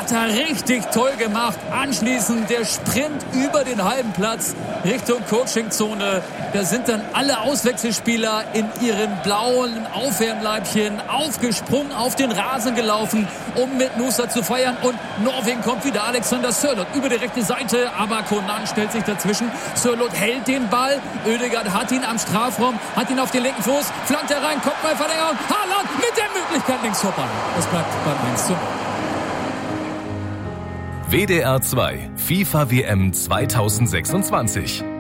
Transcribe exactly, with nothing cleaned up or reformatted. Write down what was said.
Hat er richtig toll gemacht. Anschließend der Sprint über den halben Platz Richtung Coachingzone. Da sind dann alle Auswechselspieler in ihren blauen Aufwärmleibchen aufgesprungen, auf den Rasen gelaufen, um mit Nusa zu feiern. Und Norwegen kommt wieder. Alexander Sørloth über die rechte Seite, aber Conan stellt sich dazwischen. Sørloth hält den Ball. Ødegaard hat ihn am Strafraum, hat ihn auf den linken Fuß, flankt er rein, Kopfballverlängerung. Haaland mit der Möglichkeit links vorbei. Es bleibt beim eins zu null. W D R zwei FIFA W M zweitausendsechsundzwanzig